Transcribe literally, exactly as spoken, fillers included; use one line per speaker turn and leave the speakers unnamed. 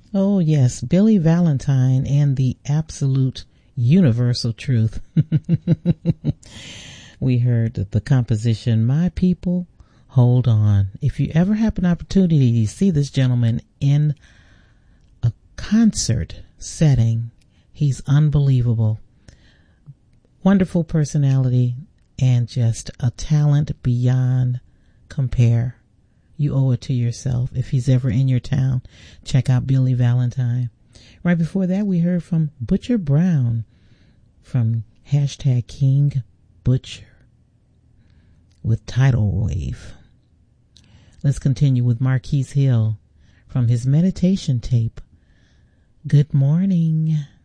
Oh, yes, Billy Valentine and the Absolute Universal Truth. We heard the composition, My People, Hold On. If you ever have an opportunity to see this gentleman in a concert setting, he's unbelievable. Wonderful personality and just a talent beyond compare. You owe it to yourself. If he's ever in your town, check out Billy Valentine. Right before that, we heard from Butcher Brown from hashtag King Butcher with Tidal Wave. Let's continue with Marquise Hill from his meditation tape, Good Morning.